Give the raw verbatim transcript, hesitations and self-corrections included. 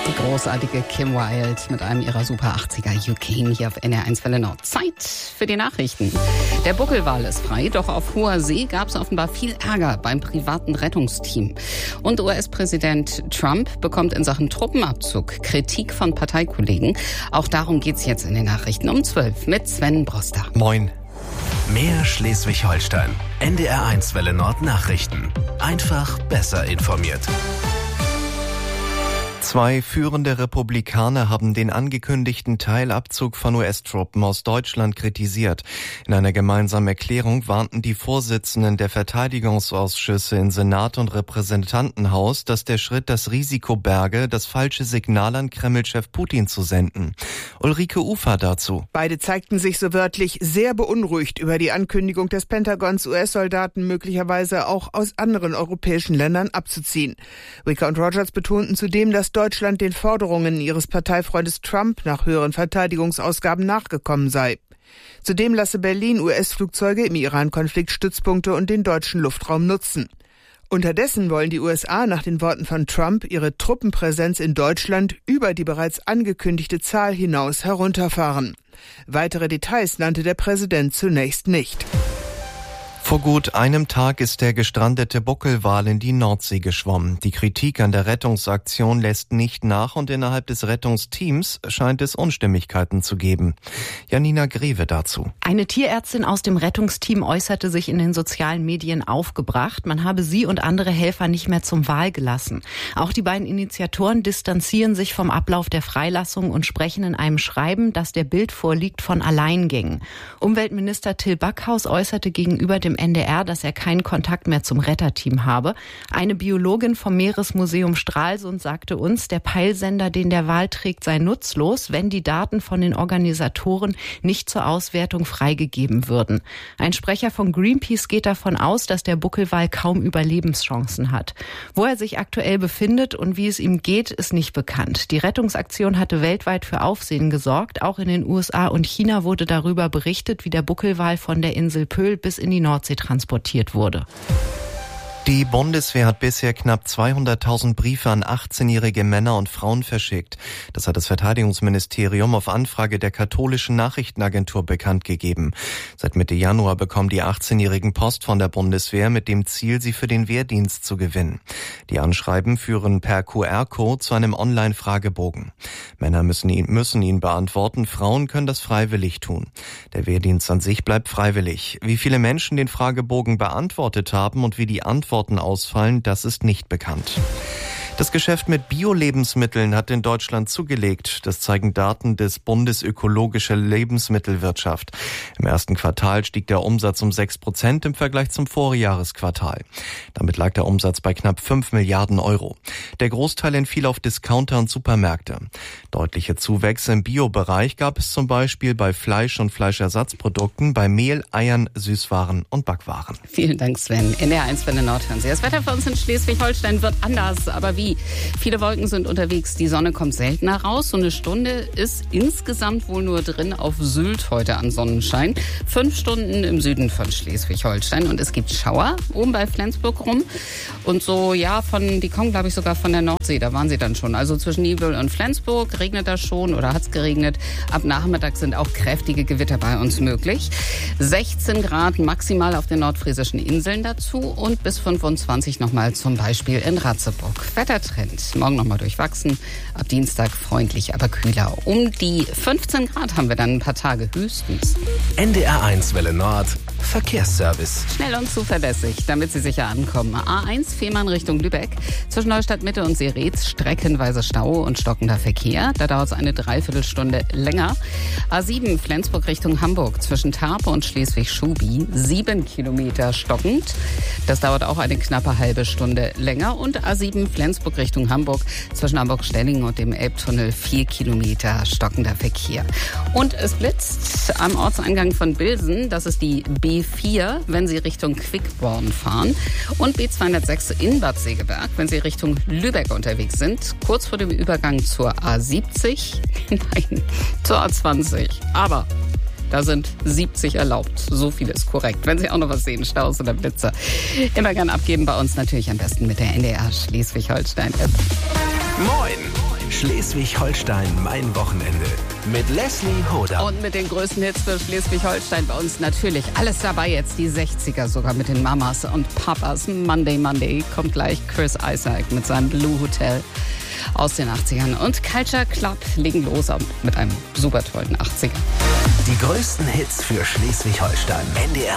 Die großartige Kim Wilde mit einem ihrer Super achtziger You Came hier auf N R eins Welle Nord. Zeit für die Nachrichten. Der Buckelwal ist frei, doch auf hoher See gab es offenbar viel Ärger beim privaten Rettungsteam. Und U S-Präsident Trump bekommt in Sachen Truppenabzug Kritik von Parteikollegen. Auch darum geht's jetzt in den Nachrichten um zwölf mit Sven Broster. Moin. Mehr Schleswig-Holstein. N D R eins Welle Nord Nachrichten. Einfach besser informiert. Zwei führende Republikaner haben den angekündigten Teilabzug von U S-Truppen aus Deutschland kritisiert. In einer gemeinsamen Erklärung warnten die Vorsitzenden der Verteidigungsausschüsse in Senat und Repräsentantenhaus, dass der Schritt das Risiko berge, das falsche Signal an Kreml-Chef Putin zu senden. Ulrike Ufer dazu. Beide zeigten sich so wörtlich sehr beunruhigt über die Ankündigung des Pentagons, U S-Soldaten möglicherweise auch aus anderen europäischen Ländern abzuziehen. Wicker und Rogers betonten zudem, dass Deutschland den Forderungen ihres Parteifreundes Trump nach höheren Verteidigungsausgaben nachgekommen sei. Zudem lasse Berlin U S-Flugzeuge im Iran-Konflikt Stützpunkte und den deutschen Luftraum nutzen. Unterdessen wollen die U S A nach den Worten von Trump ihre Truppenpräsenz in Deutschland über die bereits angekündigte Zahl hinaus herunterfahren. Weitere Details nannte der Präsident zunächst nicht. Vor gut einem Tag ist der gestrandete Buckelwal in die Nordsee geschwommen. Die Kritik an der Rettungsaktion lässt nicht nach und innerhalb des Rettungsteams scheint es Unstimmigkeiten zu geben. Janina Greve dazu. Eine Tierärztin aus dem Rettungsteam äußerte sich in den sozialen Medien aufgebracht. Man habe sie und andere Helfer nicht mehr zum Wal gelassen. Auch die beiden Initiatoren distanzieren sich vom Ablauf der Freilassung und sprechen in einem Schreiben, dass der Bild vorliegt, von Alleingängen. Umweltminister Till Backhaus äußerte gegenüber dem N D R, dass er keinen Kontakt mehr zum Retterteam habe. Eine Biologin vom Meeresmuseum Stralsund sagte uns, der Peilsender, den der Wal trägt, sei nutzlos, wenn die Daten von den Organisatoren nicht zur Auswertung freigegeben würden. Ein Sprecher von Greenpeace geht davon aus, dass der Buckelwal kaum Überlebenschancen hat. Wo er sich aktuell befindet und wie es ihm geht, ist nicht bekannt. Die Rettungsaktion hatte weltweit für Aufsehen gesorgt. Auch in den U S A und China wurde darüber berichtet, wie der Buckelwal von der Insel Pöhl bis in die Nordsee transportiert wurde. Die Bundeswehr hat bisher knapp zweihunderttausend Briefe an achtzehnjährige Männer und Frauen verschickt. Das hat das Verteidigungsministerium auf Anfrage der katholischen Nachrichtenagentur bekannt gegeben. Seit Mitte Januar bekommen die achtzehnjährigen Post von der Bundeswehr mit dem Ziel, sie für den Wehrdienst zu gewinnen. Die Anschreiben führen per Q R-Code zu einem Online-Fragebogen. Männer müssen ihn, müssen ihn beantworten, Frauen können das freiwillig tun. Der Wehrdienst an sich bleibt freiwillig. Wie viele Menschen den Fragebogen beantwortet haben und wie die Antworten ausfallen, das ist nicht bekannt. Das Geschäft mit Bio-Lebensmitteln hat in Deutschland zugelegt. Das zeigen Daten des Bundes Ökologische Lebensmittelwirtschaft. Im ersten Quartal stieg der Umsatz um sechs Prozent im Vergleich zum Vorjahresquartal. Damit lag der Umsatz bei knapp fünf Milliarden Euro. Der Großteil entfiel auf Discounter und Supermärkte. Deutliche Zuwächse im Bio-Bereich gab es zum Beispiel bei Fleisch- und Fleischersatzprodukten, bei Mehl, Eiern, Süßwaren und Backwaren. Vielen Dank, Sven. N R eins Welle Nord hören Sie. Das Wetter für uns in Schleswig-Holstein wird anders, aber wie? Viele Wolken sind unterwegs, die Sonne kommt seltener raus. So eine Stunde ist insgesamt wohl nur drin auf Sylt heute an Sonnenschein. Fünf Stunden im Süden von Schleswig-Holstein und es gibt Schauer oben bei Flensburg rum. Und so, ja, von, die kommen, glaube ich, sogar von der Nordsee, da waren sie dann schon. Also zwischen Nibel und Flensburg regnet das schon oder hat es geregnet. Ab Nachmittag sind auch kräftige Gewitter bei uns möglich. sechzehn Grad maximal auf den nordfriesischen Inseln dazu und bis fünfundzwanzig nochmal zum Beispiel in Ratzeburg. Wetter Trend. Morgen nochmal durchwachsen. Ab Dienstag freundlich, aber kühler. Um die fünfzehn Grad haben wir dann ein paar Tage höchstens. N D R eins Welle Nord Verkehrsservice. Schnell und zuverlässig, damit Sie sicher ankommen. A eins Fehmarn Richtung Lübeck. Zwischen Neustadt Mitte und Seretz streckenweise Stau und stockender Verkehr. Da dauert es eine Dreiviertelstunde länger. A sieben Flensburg Richtung Hamburg. Zwischen Tarpe und Schleswig-Schubi. Sieben Kilometer stockend. Das dauert auch eine knappe halbe Stunde länger. Und A sieben Flensburg Richtung Hamburg. Zwischen Hamburg-Stellingen und dem Elbtunnel. Vier Kilometer stockender Verkehr. Und es blitzt am Ortseingang von Bilsen. Das ist die B vier, wenn Sie Richtung Quickborn fahren. Und B zweihundertsechs in Bad Segeberg, wenn Sie Richtung Lübeck unterwegs sind. Kurz vor dem Übergang zur A siebzig. Nein, zur A zwanzig. Aber da sind siebzig erlaubt. So viel ist korrekt. Wenn Sie auch noch was sehen, Staus oder Blitze, immer gern abgeben. Bei uns natürlich am besten mit der N D R Schleswig-Holstein-App. Moin! Schleswig-Holstein mein Wochenende. Mit Leslie Hoda. Und mit den größten Hits für Schleswig-Holstein bei uns natürlich alles dabei jetzt. Die sechziger sogar mit den Mamas und Papas. Monday, Monday kommt gleich Chris Isaak mit seinem Blue Hotel aus den achtzigern. Und Culture Club legen los mit einem super tollen achtziger. Die größten Hits für Schleswig-Holstein. N D R